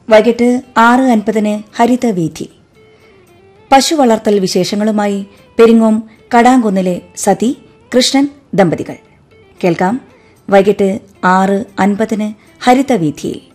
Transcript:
വൈകിട്ട് 6:50 ഹരിതവീഥി. പശു വളർത്തൽ വിശേഷങ്ങളുമായി പെരിങ്ങോം കടാങ്കുന്നിലെ സതി കൃഷ്ണൻ ദമ്പതികൾ. കേൾക്കാം വൈകിട്ട് 6:50 ഹരിതവീഥിയിൽ.